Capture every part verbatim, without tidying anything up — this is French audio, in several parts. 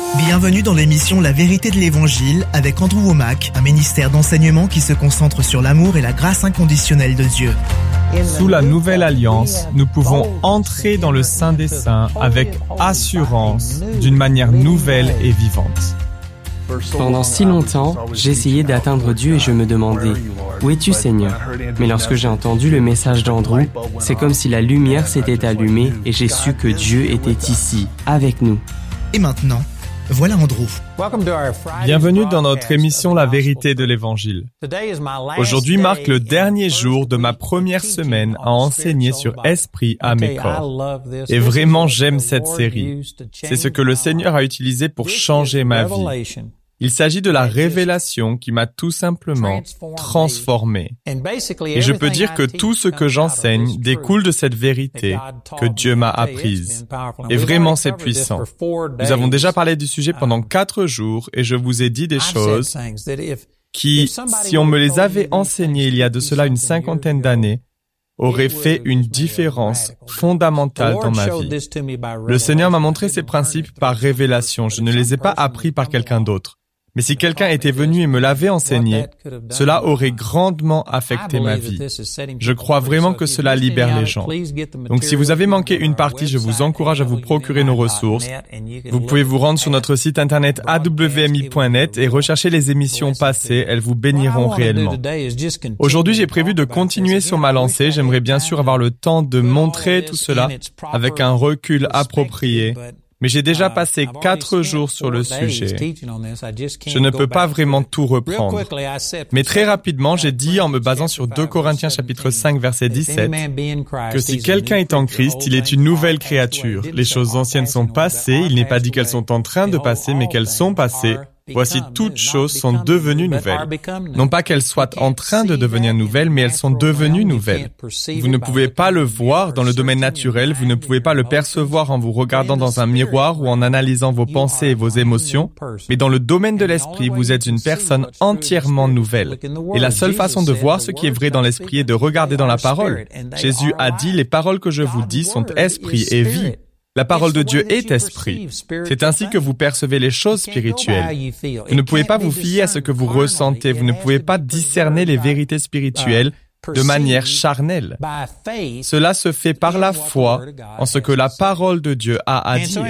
Bienvenue dans l'émission La Vérité de l'Évangile avec Andrew Wommack, un ministère d'enseignement qui se concentre sur l'amour et la grâce inconditionnelle de Dieu. Sous la Nouvelle Alliance, nous pouvons entrer dans le Saint des Saints avec assurance, d'une manière nouvelle et vivante. Pendant si longtemps, j'essayais d'atteindre Dieu et je me demandais « Où es-tu, Seigneur ?» Mais lorsque j'ai entendu le message d'Andrew, c'est comme si la lumière s'était allumée et j'ai su que Dieu était ici, avec nous. Et maintenant, voilà Andrew. Bienvenue dans notre émission La Vérité de l'Évangile. Aujourd'hui marque le dernier jour de ma première semaine à enseigner sur Esprit, âme et corps. Et vraiment, j'aime cette série. C'est ce que le Seigneur a utilisé pour changer ma vie. Il s'agit de la révélation qui m'a tout simplement transformé. Et je peux dire que tout ce que j'enseigne découle de cette vérité que Dieu m'a apprise. Et vraiment, c'est puissant. Nous avons déjà parlé du sujet pendant quatre jours et je vous ai dit des choses qui, si on me les avait enseignées il y a de cela une cinquantaine d'années, auraient fait une différence fondamentale dans ma vie. Le Seigneur m'a montré ces principes par révélation. Je ne les ai pas appris par quelqu'un d'autre. Mais si quelqu'un était venu et me l'avait enseigné, cela aurait grandement affecté ma vie. Je crois vraiment que cela libère les gens. Donc si vous avez manqué une partie, je vous encourage à vous procurer nos ressources. Vous pouvez vous rendre sur notre site internet a w m i point net et rechercher les émissions passées, elles vous béniront réellement. Aujourd'hui, j'ai prévu de continuer sur ma lancée. J'aimerais bien sûr avoir le temps de montrer tout cela avec un recul approprié. Mais j'ai déjà passé quatre jours sur le sujet. Je ne peux pas vraiment tout reprendre. Mais très rapidement, j'ai dit, en me basant sur deux Corinthiens chapitre cinq, verset dix-sept, que si quelqu'un est en Christ, il est une nouvelle créature. Les choses anciennes sont passées, il n'est pas dit qu'elles sont en train de passer, mais qu'elles sont passées. Voici, toutes choses sont devenues nouvelles. Non pas qu'elles soient en train de devenir nouvelles, mais elles sont devenues nouvelles. Vous ne pouvez pas le voir dans le domaine naturel, vous ne pouvez pas le percevoir en vous regardant dans un miroir ou en analysant vos pensées et vos émotions, mais dans le domaine de l'esprit, vous êtes une personne entièrement nouvelle. Et la seule façon de voir ce qui est vrai dans l'esprit est de regarder dans la parole. Jésus a dit, les paroles que je vous dis sont esprit et vie. La parole de Dieu est esprit. C'est ainsi que vous percevez les choses spirituelles. Vous ne pouvez pas vous fier à ce que vous ressentez. Vous ne pouvez pas discerner les vérités spirituelles de manière charnelle. Cela se fait par la foi en ce que la parole de Dieu a à dire.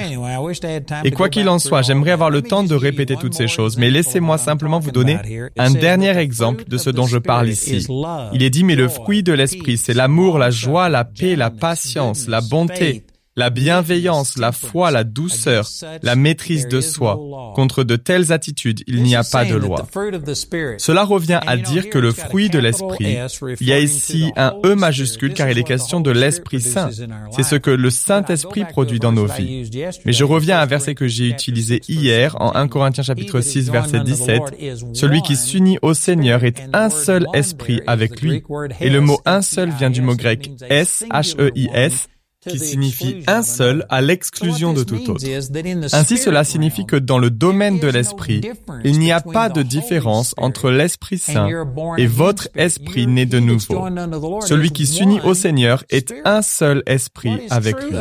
Et quoi qu'il en soit, j'aimerais avoir le temps de répéter toutes ces choses, mais laissez-moi simplement vous donner un dernier exemple de ce dont je parle ici. Il est dit, mais le fruit de l'esprit, c'est l'amour, la joie, la paix, la patience, la bonté, la bienveillance, la foi, la douceur, la maîtrise de soi. Contre de telles attitudes, il n'y a pas de loi. Cela revient à dire que le fruit de l'esprit, il y a ici un E majuscule car il est question de l'Esprit Saint. C'est ce que le Saint-Esprit produit dans nos vies. Mais je reviens à un verset que j'ai utilisé hier en un Corinthiens chapitre six verset dix-sept. Celui qui s'unit au Seigneur est un seul esprit avec lui. Et le mot un seul vient du mot grec S, H E I S, qui signifie un seul à l'exclusion de tout autre. Ainsi, cela signifie que dans le domaine de l'esprit, il n'y a pas de différence entre l'Esprit Saint et votre esprit né de nouveau. Celui qui s'unit au Seigneur est un seul esprit avec lui.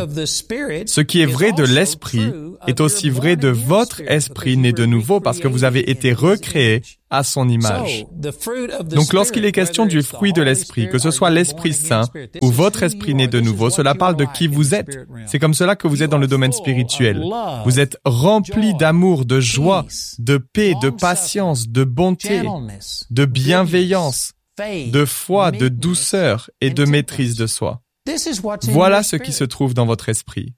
Ce qui est vrai de l'esprit est aussi vrai de votre esprit né de nouveau parce que vous avez été recréé à son image. Donc, lorsqu'il est question du fruit de l'esprit, que ce soit l'Esprit Saint ou votre esprit né de nouveau, cela parle de qui vous êtes. C'est comme cela que vous êtes dans le domaine spirituel. Vous êtes rempli d'amour, de joie, de paix, de patience, de bonté, de bienveillance, de foi, de douceur et de maîtrise de soi. Voilà ce qui se trouve dans votre esprit.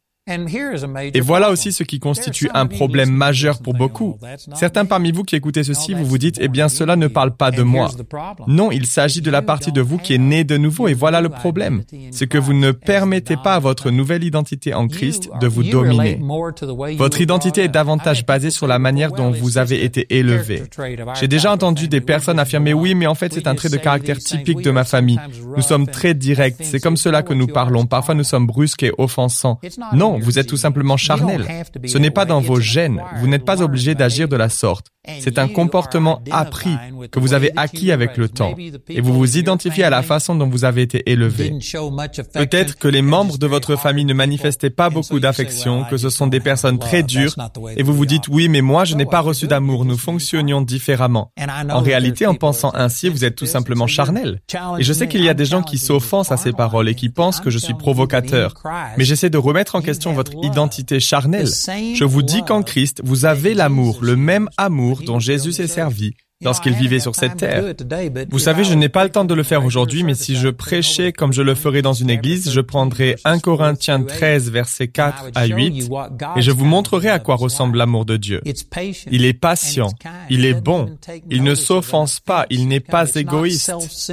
Et voilà aussi ce qui constitue un problème majeur pour beaucoup. Certains parmi vous qui écoutez ceci, vous vous dites, eh bien, cela ne parle pas de moi. Non, il s'agit de la partie de vous qui est née de nouveau, et voilà le problème. C'est que vous ne permettez pas à votre nouvelle identité en Christ de vous dominer. Votre identité est davantage basée sur la manière dont vous avez été élevé. J'ai déjà entendu des personnes affirmer, oui, mais en fait, c'est un trait de caractère typique de ma famille. Nous sommes très directs, c'est comme cela que nous parlons. Parfois, nous sommes brusques et offensants. Non, vous êtes tout simplement charnel. Ce n'est pas dans vos gènes. Vous n'êtes pas obligé d'agir de la sorte. C'est un comportement appris que vous avez acquis avec le temps et vous vous identifiez à la façon dont vous avez été élevé. Peut-être que les membres de votre famille ne manifestaient pas beaucoup d'affection, que ce sont des personnes très dures et vous vous dites « oui, mais moi je n'ai pas reçu d'amour, nous fonctionnions différemment ». En réalité, en pensant ainsi, vous êtes tout simplement charnel. Et je sais qu'il y a des gens qui s'offensent à ces paroles et qui pensent que je suis provocateur. Mais j'essaie de remettre en question votre identité charnelle. Je vous dis qu'en Christ, vous avez l'amour, le même amour dont Jésus s'est servi lorsqu'il vivait sur cette terre. Vous savez, je n'ai pas le temps de le faire aujourd'hui, mais si je prêchais comme je le ferais dans une église, je prendrais un Corinthiens treize, versets quatre à huit, et je vous montrerai à quoi ressemble l'amour de Dieu. Il est patient, il est bon, il ne s'offense pas, il n'est pas égoïste,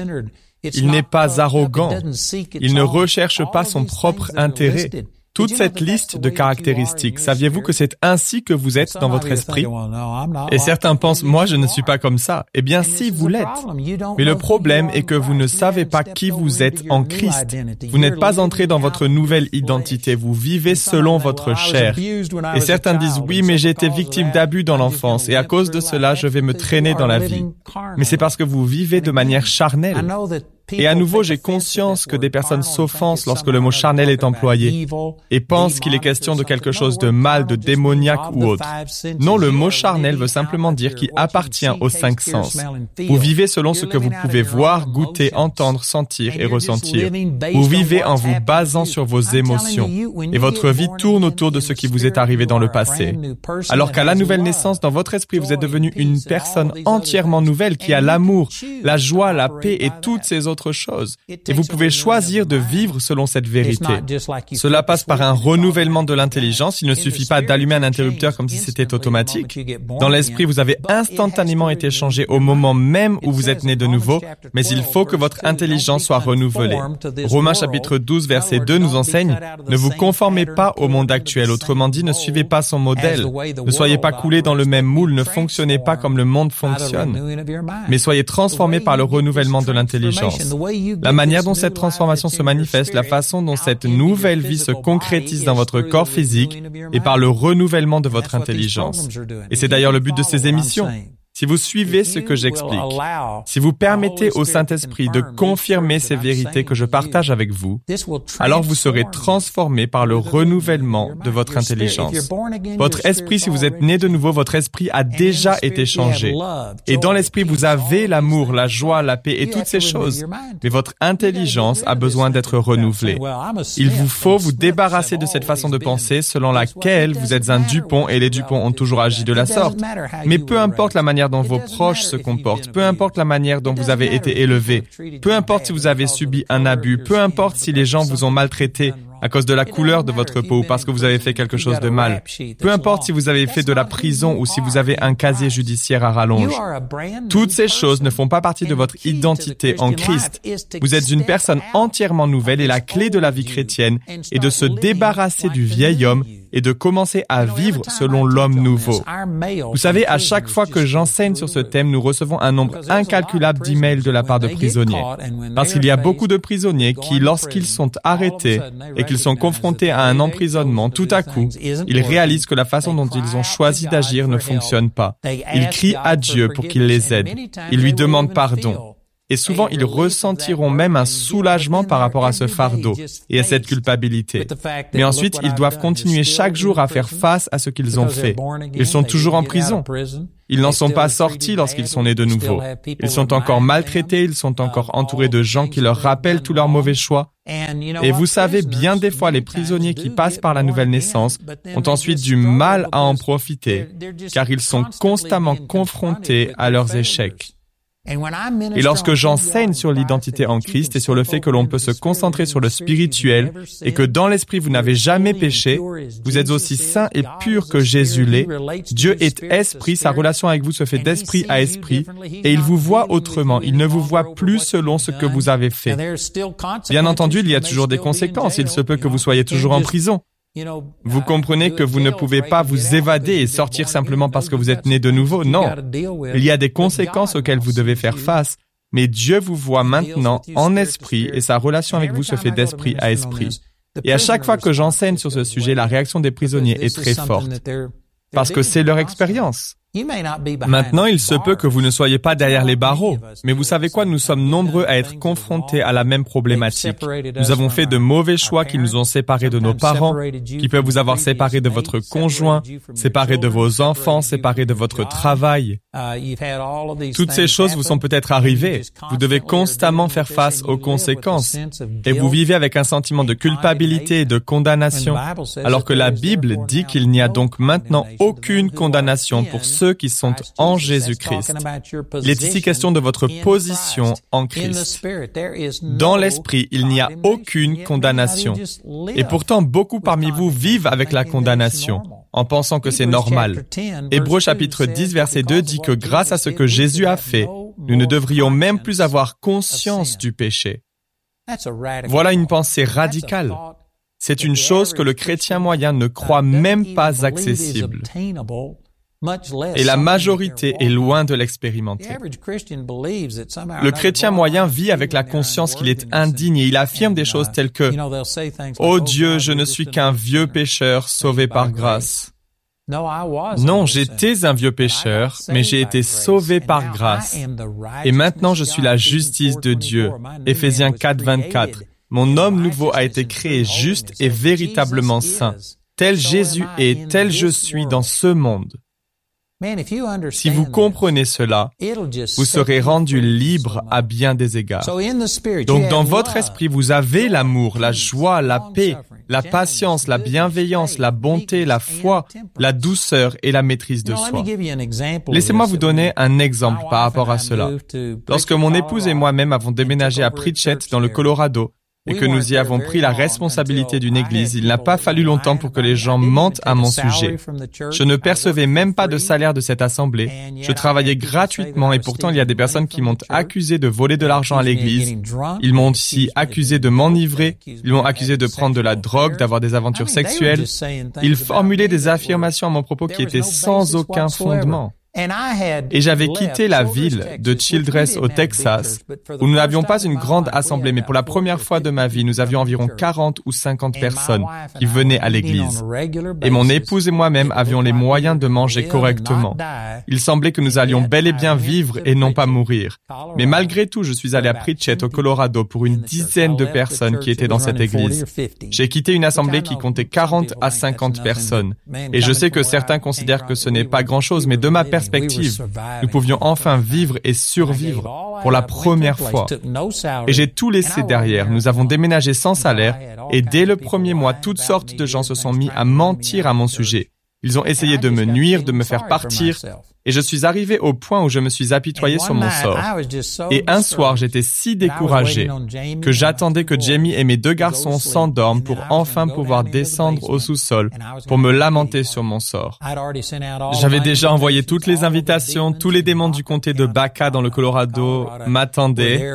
il n'est pas arrogant, il ne recherche pas son propre intérêt. Toute cette liste de caractéristiques, saviez-vous que c'est ainsi que vous êtes dans votre esprit? Et certains pensent, moi je ne suis pas comme ça. Eh bien si, vous l'êtes. Mais le problème est que vous ne savez pas qui vous êtes en Christ. Vous n'êtes pas entré dans votre nouvelle identité, vous vivez selon votre chair. Et certains disent, oui, mais j'ai été victime d'abus dans l'enfance et à cause de cela, je vais me traîner dans la vie. Mais c'est parce que vous vivez de manière charnelle. Et à nouveau, j'ai conscience que des personnes s'offensent lorsque le mot charnel est employé et pensent qu'il est question de quelque chose de mal, de démoniaque ou autre. Non, le mot charnel veut simplement dire qui appartient aux cinq sens. Vous vivez selon ce que vous pouvez voir, goûter, entendre, sentir et ressentir. Vous vivez en vous basant sur vos émotions. Et votre vie tourne autour de ce qui vous est arrivé dans le passé. Alors qu'à la nouvelle naissance, dans votre esprit, vous êtes devenu une personne entièrement nouvelle qui a l'amour, la joie, la paix et toutes ces autres chose. Et vous pouvez choisir de vivre selon cette vérité. Cela passe par un renouvellement de l'intelligence. Il ne suffit pas d'allumer un interrupteur comme si c'était automatique. Dans l'esprit, vous avez instantanément été changé au moment même où vous êtes né de nouveau, mais il faut que votre intelligence soit renouvelée. Romains chapitre douze, verset deux nous enseigne « Ne vous conformez pas au monde actuel, autrement dit, ne suivez pas son modèle. Ne soyez pas coulés dans le même moule, ne fonctionnez pas comme le monde fonctionne, mais soyez transformés par le renouvellement de l'intelligence. » La manière dont cette transformation se manifeste, la façon dont cette nouvelle vie se concrétise dans votre corps physique est par le renouvellement de votre intelligence. Et c'est d'ailleurs le but de ces émissions. Si vous suivez ce que j'explique, si vous permettez au Saint-Esprit de confirmer ces vérités que je partage avec vous, alors vous serez transformés par le renouvellement de votre intelligence. Votre esprit, si vous êtes né de nouveau, votre esprit a déjà été changé. Et dans l'esprit, vous avez l'amour, la joie, la paix et toutes ces choses. Mais votre intelligence a besoin d'être renouvelée. Il vous faut vous débarrasser de cette façon de penser selon laquelle vous êtes un Dupont et les Dupont ont toujours agi de la sorte. Mais peu importe la manière dont vos proches se comportent, peu importe la manière dont vous avez été élevé, peu importe si vous avez subi un abus, peu importe si les gens vous ont maltraité à cause de la couleur de votre peau ou parce que vous avez fait quelque chose de mal, peu importe si vous avez fait de la prison ou si vous avez un casier judiciaire à rallonge. Toutes ces choses ne font pas partie de votre identité en Christ. Vous êtes une personne entièrement nouvelle et la clé de la vie chrétienne est de se débarrasser du vieil homme et de commencer à vivre selon l'homme nouveau. Vous savez, à chaque fois que j'enseigne sur ce thème, nous recevons un nombre incalculable d'emails de la part de prisonniers. Parce qu'il y a beaucoup de prisonniers qui, lorsqu'ils sont arrêtés et qu'ils sont confrontés à un emprisonnement, tout à coup, ils réalisent que la façon dont ils ont choisi d'agir ne fonctionne pas. Ils crient à Dieu pour qu'il les aide. Ils lui demandent pardon. Et souvent, ils ressentiront même un soulagement par rapport à ce fardeau et à cette culpabilité. Mais ensuite, ils doivent continuer chaque jour à faire face à ce qu'ils ont fait. Ils sont toujours en prison. Ils n'en sont pas sortis lorsqu'ils sont nés de nouveau. Ils sont encore maltraités, ils sont encore entourés de gens qui leur rappellent tous leurs mauvais choix. Et vous savez, bien des fois, les prisonniers qui passent par la nouvelle naissance ont ensuite du mal à en profiter, car ils sont constamment confrontés à leurs échecs. Et lorsque j'enseigne sur l'identité en Christ et sur le fait que l'on peut se concentrer sur le spirituel et que dans l'esprit vous n'avez jamais péché, vous êtes aussi saint et pur que Jésus l'est, Dieu est esprit, sa relation avec vous se fait d'esprit à esprit et il vous voit autrement, il ne vous voit plus selon ce que vous avez fait. Bien entendu, il y a toujours des conséquences, il se peut que vous soyez toujours en prison. Vous comprenez que vous ne pouvez pas vous évader et sortir simplement parce que vous êtes né de nouveau. Non, il y a des conséquences auxquelles vous devez faire face, mais Dieu vous voit maintenant en esprit et sa relation avec vous se fait d'esprit à esprit. Et à chaque fois que j'enseigne sur ce sujet, la réaction des prisonniers est très forte, parce que c'est leur expérience. Maintenant, il se peut que vous ne soyez pas derrière les barreaux, mais vous savez quoi, nous sommes nombreux à être confrontés à la même problématique. Nous avons fait de mauvais choix qui nous ont séparés de nos parents, qui peuvent vous avoir séparés de votre conjoint, séparés de vos enfants, séparés de votre travail. Toutes ces choses vous sont peut-être arrivées. Vous devez constamment faire face aux conséquences. Et vous vivez avec un sentiment de culpabilité et de condamnation, alors que la Bible dit qu'il n'y a donc maintenant aucune condamnation pour ceux qui sont en Jésus-Christ. Il est ici question de votre position en Christ. Dans l'esprit, il n'y a aucune condamnation. Et pourtant, beaucoup parmi vous vivent avec la condamnation, en pensant que c'est normal. Hébreux chapitre dix, verset deux dit que grâce à ce que Jésus a fait, nous ne devrions même plus avoir conscience du péché. Voilà une pensée radicale. C'est une chose que le chrétien moyen ne croit même pas accessible. Et la majorité est loin de l'expérimenter. Le chrétien moyen vit avec la conscience qu'il est indigne et il affirme des choses telles que « Oh Dieu, je ne suis qu'un vieux pécheur sauvé par grâce. » Non, j'étais un vieux pécheur, mais j'ai été sauvé par grâce. Et maintenant je suis la justice de Dieu. Éphésiens quatre, vingt-quatre. Mon homme nouveau a été créé juste et véritablement saint. Tel Jésus est, tel je suis dans ce monde. Si vous comprenez cela, vous serez rendu libre à bien des égards. Donc dans votre esprit, vous avez l'amour, la joie, la paix, la patience, la bienveillance, la bonté, la foi, la douceur et la maîtrise de soi. Laissez-moi vous donner un exemple par rapport à cela. Lorsque mon épouse et moi-même avons déménagé à Pritchett dans le Colorado, et que nous y avons pris la responsabilité d'une église, il n'a pas fallu longtemps pour que les gens mentent à mon sujet. Je ne percevais même pas de salaire de cette assemblée. Je travaillais gratuitement et pourtant il y a des personnes qui m'ont accusé de voler de l'argent à l'église. Ils m'ont aussi accusé de m'enivrer. Ils m'ont accusé de prendre de la drogue, d'avoir des aventures sexuelles. Ils formulaient des affirmations à mon propos qui étaient sans aucun fondement. Et j'avais quitté la ville de Childress au Texas, où nous n'avions pas une grande assemblée, mais pour la première fois de ma vie, nous avions environ quarante ou cinquante personnes qui venaient à l'église. Et mon épouse et moi-même avions les moyens de manger correctement. Il semblait que nous allions bel et bien vivre et non pas mourir. Mais malgré tout, je suis allé à Pritchett au Colorado pour une dizaine de personnes qui étaient dans cette église. J'ai quitté une assemblée qui comptait quarante à cinquante personnes. Et je sais que certains considèrent que ce n'est pas grand-chose, mais de ma perspective, nous pouvions enfin vivre et survivre pour la première fois. Et j'ai tout laissé derrière. Nous avons déménagé sans salaire et dès le premier mois, toutes sortes de gens se sont mis à mentir à mon sujet. Ils ont essayé de me nuire, de me faire partir. Et je suis arrivé au point où je me suis apitoyé sur mon sort. Et un soir, j'étais si découragé que j'attendais que Jamie et mes deux garçons s'endorment pour enfin pouvoir descendre au sous-sol pour me lamenter sur mon sort. J'avais déjà envoyé toutes les invitations, tous les démons du comté de Baca dans le Colorado m'attendaient.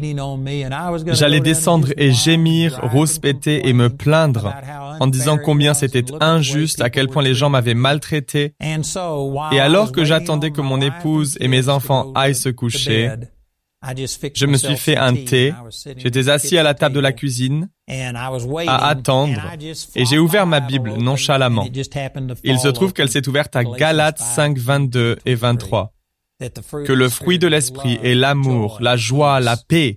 J'allais descendre et gémir, rouspéter et me plaindre en disant combien c'était injuste, à quel point les gens m'avaient maltraité. Et alors que j'attendais J'attendais que mon épouse et mes enfants aillent se coucher. Je me suis fait un thé. J'étais assis à la table de la cuisine à attendre et j'ai ouvert ma Bible nonchalamment. Il se trouve qu'elle s'est ouverte à Galates cinq, vingt-deux et vingt-trois. Que le fruit de l'esprit est l'amour, la joie, la paix.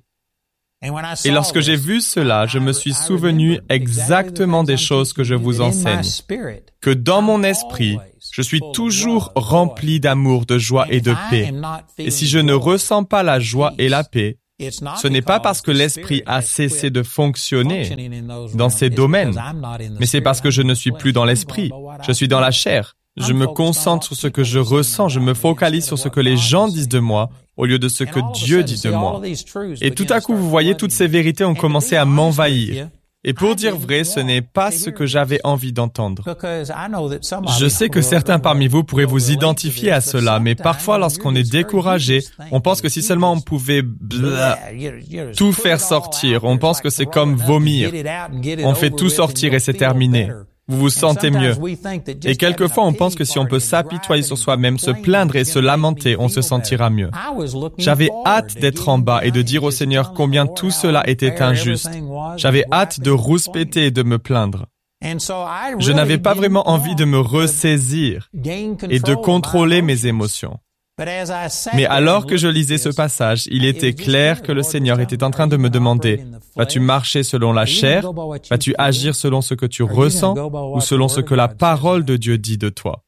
Et lorsque j'ai vu cela, je me suis souvenu exactement des choses que je vous enseigne. Que dans mon esprit, je suis toujours rempli d'amour, de joie et de paix. Et si je ne ressens pas la joie et la paix, ce n'est pas parce que l'esprit a cessé de fonctionner dans ces domaines, mais c'est parce que je ne suis plus dans l'esprit. Je suis dans la chair. Je me concentre sur ce que je ressens, je me focalise sur ce que les gens disent de moi, au lieu de ce que Dieu dit de moi. Et tout à coup, vous voyez, toutes ces vérités ont commencé à m'envahir. Et pour dire vrai, ce n'est pas ce que j'avais envie d'entendre. Je sais que certains parmi vous pourraient vous identifier à cela, mais parfois, lorsqu'on est découragé, on pense que si seulement on pouvait blah, tout faire sortir, on pense que c'est comme vomir. On fait tout sortir et c'est terminé. Vous vous sentez mieux. Et quelquefois, on pense que si on peut s'apitoyer sur soi-même, se plaindre et se lamenter, on se sentira mieux. J'avais hâte d'être en bas et de dire au Seigneur combien tout cela était injuste. J'avais hâte de rouspéter et de me plaindre. Je n'avais pas vraiment envie de me ressaisir et de contrôler mes émotions. Mais alors que je lisais ce passage, il était clair que le Seigneur était en train de me demander, vas-tu marcher selon la chair? Vas-tu agir selon ce que tu ressens ou selon ce que la parole de Dieu dit de toi?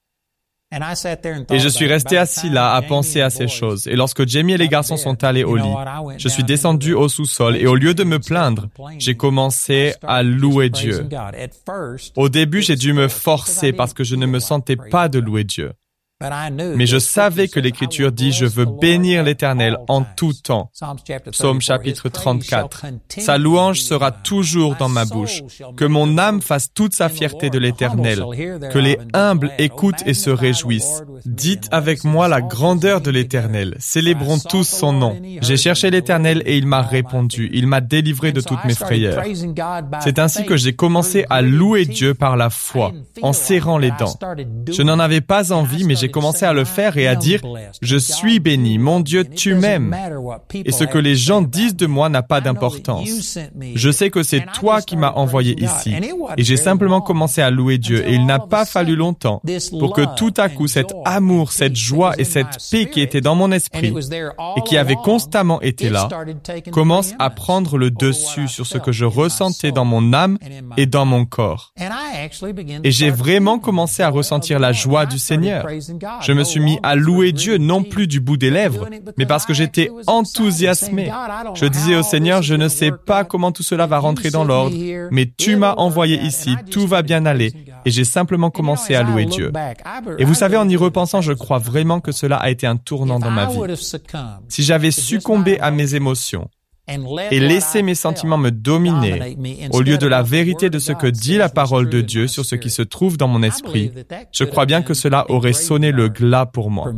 Et je suis resté assis là à penser à ces choses. Et lorsque Jamie et les garçons sont allés au lit, je suis descendu au sous-sol et au lieu de me plaindre, j'ai commencé à louer Dieu. Au début, j'ai dû me forcer parce que je ne me sentais pas de louer Dieu. Mais je savais que l'Écriture dit « Je veux bénir l'Éternel en tout temps ». Psaume chapitre trente-quatre. Sa louange sera toujours dans ma bouche. Que mon âme fasse toute sa fierté de l'Éternel. Que les humbles écoutent et se réjouissent. Dites avec moi la grandeur de l'Éternel. Célébrons tous son nom. J'ai cherché l'Éternel et il m'a répondu. Il m'a délivré de toutes mes frayeurs. C'est ainsi que j'ai commencé à louer Dieu par la foi, en serrant les dents. Je n'en avais pas envie, mais j'ai commencé à le faire et à dire « Je suis béni, mon Dieu, tu m'aimes. » Et ce que les gens disent de moi n'a pas d'importance. Je sais que c'est toi qui m'as envoyé ici. Et j'ai simplement commencé à louer Dieu et il n'a pas fallu longtemps pour que tout à coup cet amour, cette joie et cette paix qui était dans mon esprit et qui avait constamment été là, commence à prendre le dessus sur ce que je ressentais dans mon âme et dans mon corps. Et j'ai vraiment commencé à ressentir la joie du Seigneur. Je me suis mis à louer Dieu, non plus du bout des lèvres, mais parce que j'étais enthousiasmé. Je disais au Seigneur, je ne sais pas comment tout cela va rentrer dans l'ordre, mais tu m'as envoyé ici, tout va bien aller, et j'ai simplement commencé à louer Dieu. Et vous savez, en y repensant, je crois vraiment que cela a été un tournant dans ma vie. Si j'avais succombé à mes émotions, et laisser mes sentiments me dominer, au lieu de la vérité de ce que dit la parole de Dieu sur ce qui se trouve dans mon esprit, je crois bien que cela aurait sonné le glas pour moi.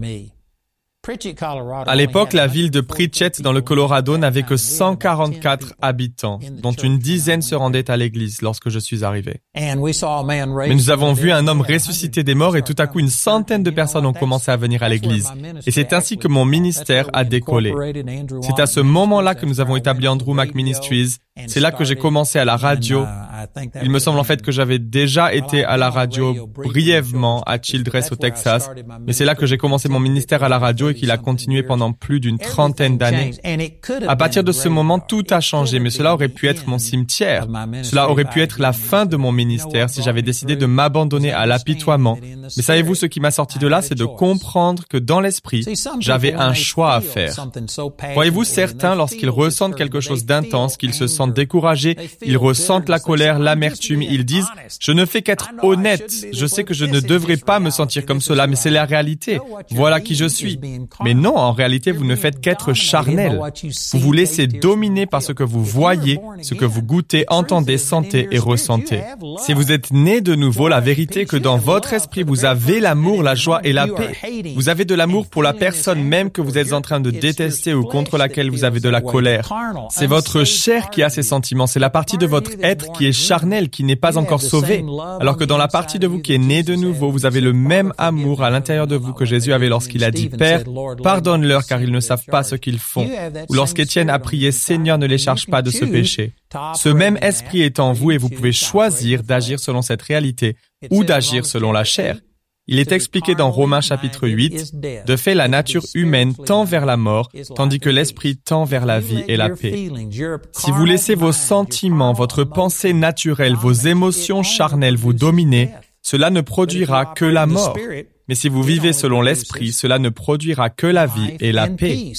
À l'époque, la ville de Pritchett dans le Colorado n'avait que cent quarante-quatre habitants, dont une dizaine se rendaient à l'église lorsque je suis arrivé. Mais nous avons vu un homme ressusciter des morts et tout à coup une centaine de personnes ont commencé à venir à l'église. Et c'est ainsi que mon ministère a décollé. C'est à ce moment-là que nous avons établi Andrew Mack Ministries. C'est là que j'ai commencé à la radio. Il me semble en fait que j'avais déjà été à la radio brièvement à Childress au Texas, mais c'est là que j'ai commencé mon ministère à la radio et qu'il a continué pendant plus d'une trentaine d'années. À partir de ce moment, tout a changé, mais cela aurait pu être mon cimetière. Cela aurait pu être la fin de mon ministère si j'avais décidé de m'abandonner à l'apitoiement. Mais savez-vous, ce qui m'a sorti de là, c'est de comprendre que dans l'esprit, j'avais un choix à faire. Voyez-vous, certains, lorsqu'ils ressentent quelque chose d'intense, qu'ils se sentent découragés, ils ressentent la colère, l'amertume, ils disent « Je ne fais qu'être honnête, je sais que je ne devrais pas me sentir comme cela, mais c'est la réalité, voilà qui je suis. » Mais non, en réalité, vous ne faites qu'être charnel. Vous vous laissez dominer par ce que vous voyez, ce que vous goûtez, entendez, sentez et ressentez. Si vous êtes né de nouveau, la vérité est que dans votre esprit, vous avez l'amour, la joie et la paix. Vous avez de l'amour pour la personne même que vous êtes en train de détester ou contre laquelle vous avez de la colère. C'est votre chair qui a ces sentiments, c'est la partie de votre être qui est charnelle, qui n'est pas encore sauvée. Alors que dans la partie de vous qui est née de nouveau, vous avez le même amour à l'intérieur de vous que Jésus avait lorsqu'il a dit « Père, pardonne-leur car ils ne savent pas ce qu'ils font ». Ou lorsqu'Étienne a prié « Seigneur, ne les charge pas de ce péché ». Ce même esprit est en vous et vous pouvez choisir d'agir selon cette réalité ou d'agir selon la chair. Il est expliqué dans Romains chapitre huit, « De fait, la nature humaine tend vers la mort, tandis que l'esprit tend vers la vie et la paix. » Si vous laissez vos sentiments, votre pensée naturelle, vos émotions charnelles vous dominer, cela ne produira que la mort. Mais si vous vivez selon l'esprit, cela ne produira que la vie et la paix.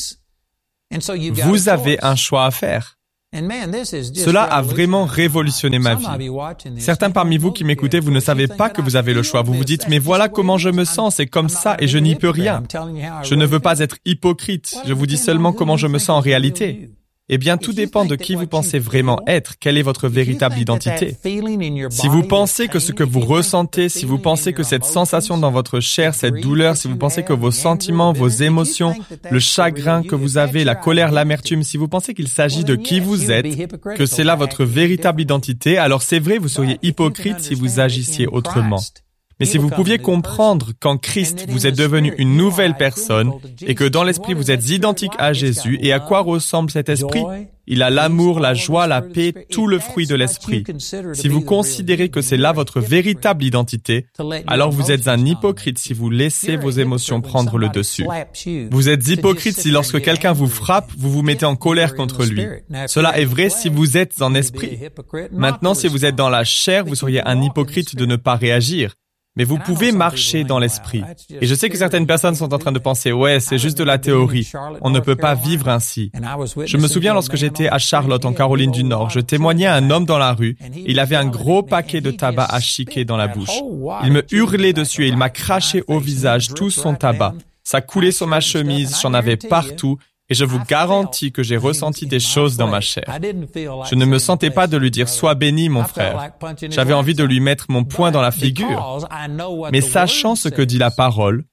Vous avez un choix à faire. Cela a vraiment révolutionné ma vie. Certains parmi vous qui m'écoutez, vous ne savez pas que vous avez le choix. Vous vous dites, mais voilà comment je me sens, c'est comme ça et je n'y peux rien. Je ne veux pas être hypocrite, je vous dis seulement comment je me sens en réalité. Eh bien, tout dépend de qui vous pensez vraiment être, quelle est votre véritable identité. Si vous pensez que ce que vous ressentez, si vous pensez que cette sensation dans votre chair, cette douleur, si vous pensez que vos sentiments, vos émotions, le chagrin que vous avez, la colère, l'amertume, si vous pensez qu'il s'agit de qui vous êtes, que c'est là votre véritable identité, alors c'est vrai, vous seriez hypocrite si vous agissiez autrement. Mais si vous pouviez comprendre qu'en Christ, vous êtes devenu une nouvelle personne et que dans l'esprit, vous êtes identique à Jésus, et à quoi ressemble cet esprit? Il a l'amour, la joie, la paix, tout le fruit de l'esprit. Si vous considérez que c'est là votre véritable identité, alors vous êtes un hypocrite si vous laissez vos émotions prendre le dessus. Vous êtes hypocrite si lorsque quelqu'un vous frappe, vous vous mettez en colère contre lui. Cela est vrai si vous êtes en esprit. Maintenant, si vous êtes dans la chair, vous seriez un hypocrite de ne pas réagir. Mais vous pouvez marcher dans l'esprit. Et je sais que certaines personnes sont en train de penser, ouais, c'est juste de la théorie. On ne peut pas vivre ainsi. Je me souviens lorsque j'étais à Charlotte, en Caroline du Nord, je témoignais à un homme dans la rue. Il avait un gros paquet de tabac à chiquer dans la bouche. Il me hurlait dessus et il m'a craché au visage tout son tabac. Ça coulait sur ma chemise, j'en avais partout. Et je vous garantis que j'ai ressenti des choses dans ma chair. Je ne me sentais pas de lui dire « Sois béni, mon frère ». J'avais envie de lui mettre mon poing dans la figure. Mais sachant ce que dit la parole,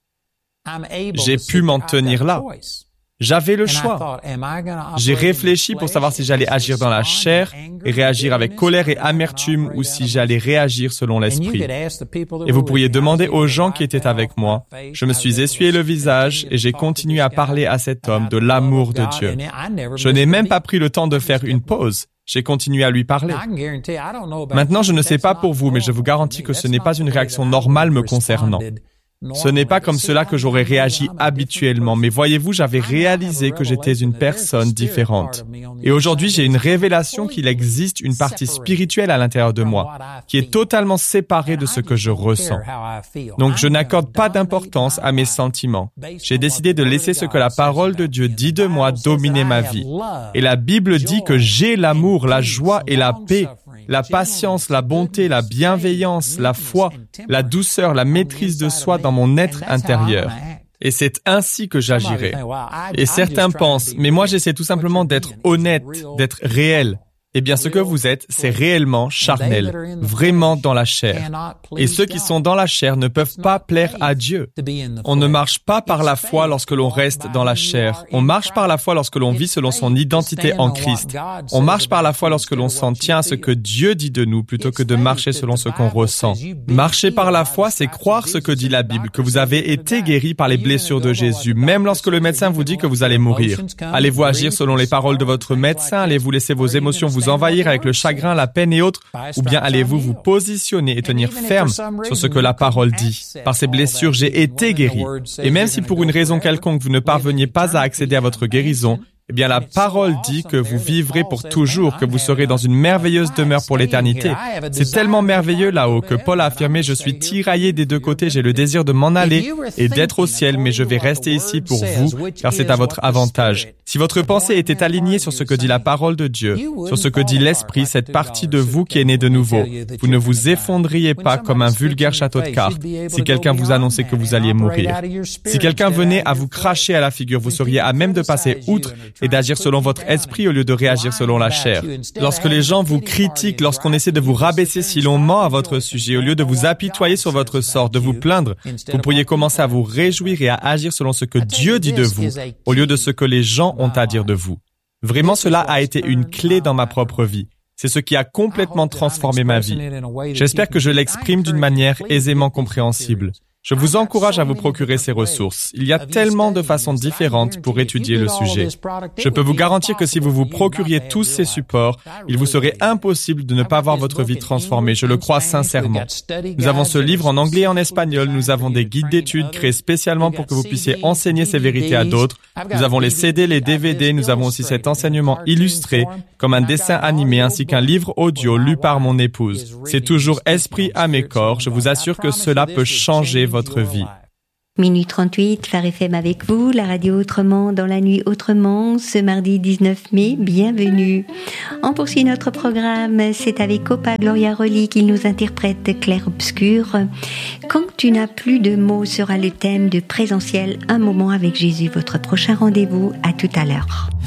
j'ai pu m'en tenir là. J'avais le choix. J'ai réfléchi pour savoir si j'allais agir dans la chair et réagir avec colère et amertume ou si j'allais réagir selon l'esprit. Et vous pourriez demander aux gens qui étaient avec moi. Je me suis essuyé le visage et j'ai continué à parler à cet homme de l'amour de Dieu. Je n'ai même pas pris le temps de faire une pause. J'ai continué à lui parler. Maintenant, je ne sais pas pour vous, mais je vous garantis que ce n'est pas une réaction normale me concernant. Ce n'est pas comme cela que j'aurais réagi habituellement, mais voyez-vous, j'avais réalisé que j'étais une personne différente. Et aujourd'hui, j'ai une révélation qu'il existe une partie spirituelle à l'intérieur de moi, qui est totalement séparée de ce que je ressens. Donc, je n'accorde pas d'importance à mes sentiments. J'ai décidé de laisser ce que la parole de Dieu dit de moi dominer ma vie. Et la Bible dit que j'ai l'amour, la joie et la paix, la patience, la bonté, la bienveillance, la foi, la douceur, la maîtrise de soi dans mon être intérieur. Et c'est ainsi que j'agirai. Et certains pensent, mais moi j'essaie tout simplement d'être honnête, d'être réel. Eh bien, ce que vous êtes, c'est réellement charnel, vraiment dans la chair. Et ceux qui sont dans la chair ne peuvent pas plaire à Dieu. On ne marche pas par la foi lorsque l'on reste dans la chair. On marche par la foi lorsque l'on vit selon son identité en Christ. On marche par la foi lorsque l'on s'en tient à ce que Dieu dit de nous plutôt que de marcher selon ce qu'on ressent. Marcher par la foi, c'est croire ce que dit la Bible, que vous avez été guéri par les blessures de Jésus, même lorsque le médecin vous dit que vous allez mourir. Allez-vous agir selon les paroles de votre médecin? Allez-vous laisser vos émotions vous vous envahir avec le chagrin, la peine et autres, ou bien allez-vous vous positionner et tenir ferme sur ce que la parole dit? Par ces blessures, j'ai été guéri. Et même si pour une raison quelconque vous ne parveniez pas à accéder à votre guérison, eh bien, la parole dit que vous vivrez pour toujours, que vous serez dans une merveilleuse demeure pour l'éternité. C'est tellement merveilleux là-haut que Paul a affirmé « Je suis tiraillé des deux côtés, j'ai le désir de m'en aller et d'être au ciel, mais je vais rester ici pour vous, car c'est à votre avantage. » Si votre pensée était alignée sur ce que dit la parole de Dieu, sur ce que dit l'Esprit, cette partie de vous qui est née de nouveau, vous ne vous effondriez pas comme un vulgaire château de cartes si quelqu'un vous annonçait que vous alliez mourir. Si quelqu'un venait à vous cracher à la figure, vous seriez à même de passer outre et d'agir selon votre esprit au lieu de réagir selon la chair. Lorsque les gens vous critiquent, lorsqu'on essaie de vous rabaisser, si l'on ment à votre sujet, au lieu de vous apitoyer sur votre sort, de vous plaindre, vous pourriez commencer à vous réjouir et à agir selon ce que Dieu dit de vous, au lieu de ce que les gens ont à dire de vous. Vraiment, cela a été une clé dans ma propre vie. C'est ce qui a complètement transformé ma vie. J'espère que je l'exprime d'une manière aisément compréhensible. Je vous encourage à vous procurer ces ressources. Il y a tellement de façons différentes pour étudier le sujet. Je peux vous garantir que si vous vous procuriez tous ces supports, il vous serait impossible de ne pas voir votre vie transformée. Je le crois sincèrement. Nous avons ce livre en anglais et en espagnol. Nous avons des guides d'études créés spécialement pour que vous puissiez enseigner ces vérités à d'autres. Nous avons les C D, les D V D. Nous avons aussi cet enseignement illustré, comme un dessin animé, ainsi qu'un livre audio lu par mon épouse. C'est toujours esprit à mes corps. Je vous assure que cela peut changer votre vie. Minuit trente-huit, Phare F M avec vous, la radio autrement dans la nuit autrement, ce mardi dix-neuf mai, bienvenue. On poursuit notre programme, c'est avec Opa Gloria Rolli qui nous interprète Clair Obscur. Quand tu n'as plus de mots sera le thème de Présentiel, un moment avec Jésus, votre prochain rendez-vous, à tout à l'heure.